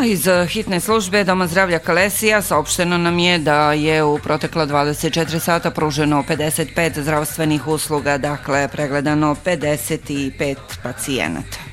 Iz hitne službe Doma zdravlja Kalesija saopšteno nam je da je u protekla 24 sata pruženo 55 zdravstvenih usluga, dakle pregledano 55 pacijenata.